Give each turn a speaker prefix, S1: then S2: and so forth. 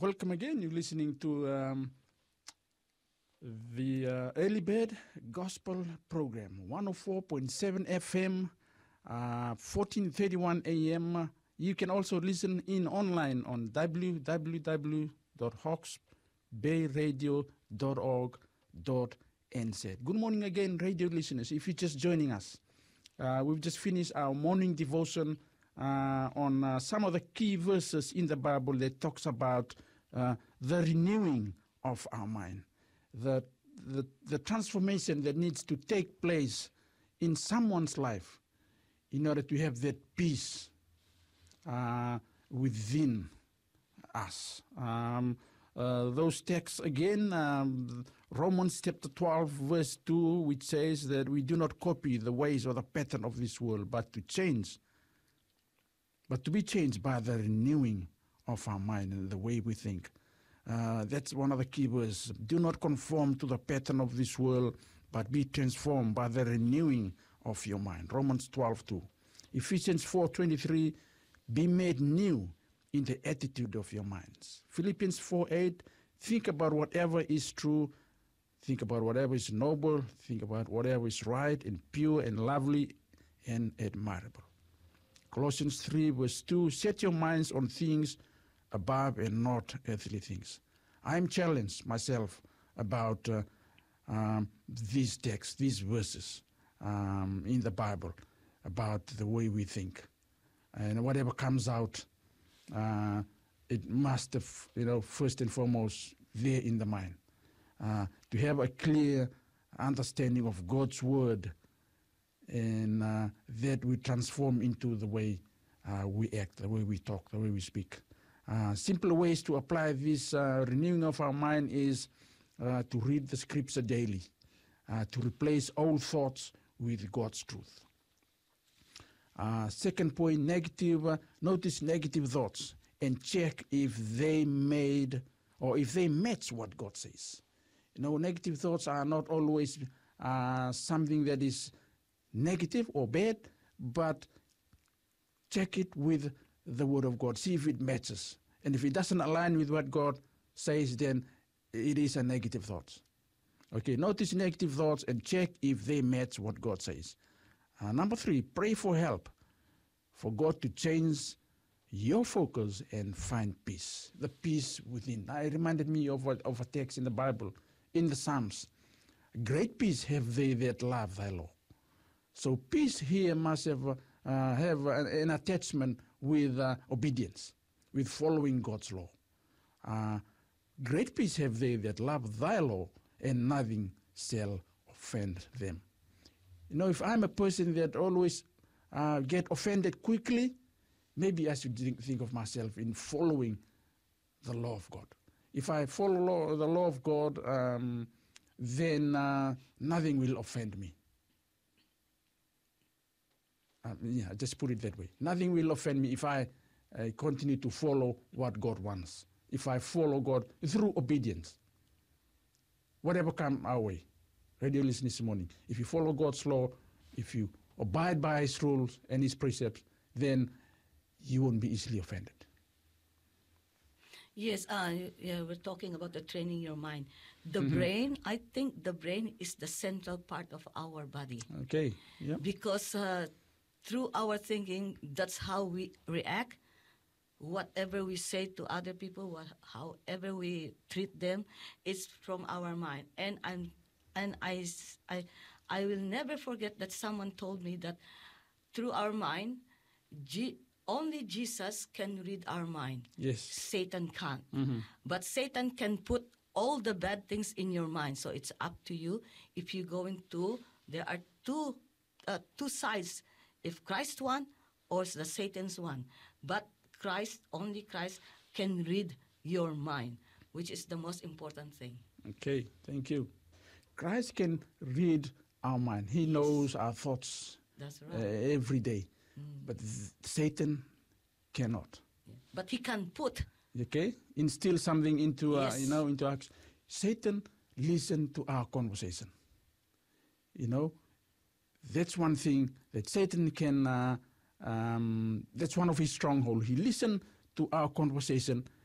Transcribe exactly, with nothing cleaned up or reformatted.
S1: Welcome again. You're listening to um, the uh, Early Bird Gospel Program, one oh four point seven F M, uh, fourteen thirty-one A M. You can also listen in online on w w w dot hawks bay radio dot org dot n z. Good morning again, radio listeners. If you're just joining us, uh, we've just finished our morning devotion Uh, on uh, some of the key verses in the Bible that talks about uh, the renewing of our mind, the, the the transformation that needs to take place in someone's life in order to have that peace uh, within us. Um, uh, those texts again, um, Romans chapter twelve verse two, which says that we do not copy the ways or the pattern of this world, but to change But to be changed by the renewing of our mind and the way we think. Uh, that's one of the key words. Do not conform to the pattern of this world, but be transformed by the renewing of your mind. Romans twelve two. Ephesians four twenty-three, be made new in the attitude of your minds. Philippians four eight, think about whatever is true, think about whatever is noble, think about whatever is right and pure and lovely and admirable. Colossians three verse two, set your minds on things above and not earthly things. I'm challenged myself about uh, um, these texts, these verses um, in the Bible, about the way we think. And whatever comes out, uh, it must have, you know, first and foremost, there in the mind. Uh, to have a clear understanding of God's word, and uh, that we transform into the way uh, we act, the way we talk, the way we speak. Uh, simple ways to apply this uh, renewing of our mind is uh, to read the scripture daily, uh, to replace old thoughts with God's truth. Uh, second point, negative. Uh, notice negative thoughts and check if they made or if they match what God says. You know, negative thoughts are not always uh, something that is negative or bad, but check it with the Word of God. See if it matches. And if it doesn't align with what God says, then it is a negative thought. Okay, notice negative thoughts and check if they match what God says. Uh, number three, pray for help, for God to change your focus and find peace, the peace within. It reminded me of a, of a text in the Bible, in the Psalms. Great peace have they that love thy law. So peace here must have uh, have an, an attachment with uh, obedience, with following God's law. Uh, great peace have they that love thy law, and nothing shall offend them. You know, if I'm a person that always uh, get offended quickly, maybe I should think, think of myself in following the law of God. If I follow law, the law of God, um, then uh, nothing will offend me. Um, yeah, just put it that way. Nothing will offend me if I uh, continue to follow what God wants. If I follow God through obedience, whatever comes our way. Radio listening this morning. If you follow God's law, if you abide by His rules and His precepts, then you won't be easily offended.
S2: Yes, uh, yeah, we're talking about the training your mind. The mm-hmm. brain, I think the brain is the central part of our body.
S1: Okay, yeah.
S2: Because uh, through our thinking, that's how we react. Whatever we say to other people, what, however we treat them, it's from our mind. And I'm, and I, I, I will never forget that someone told me that through our mind, G, only Jesus can read our mind.
S1: Yes.
S2: Satan can't.
S1: Mm-hmm.
S2: But Satan can put all the bad things in your mind. So it's up to you. If you're going to, there are two, uh, two sides. If Christ one or the Satan's one. But Christ, only Christ can read your mind, which is the most important thing.
S1: Okay, thank you. Christ can read our mind. He knows our thoughts.
S2: That's right.
S1: Uh, every day. Mm. But th- Satan cannot.
S2: Yeah. But he can put.
S1: Okay, instill something into
S2: yes.
S1: uh, you know into action. Satan listen to our conversation. You know, that's one thing that Satan can. Uh, um, that's one of his strongholds. He listen to our conversation,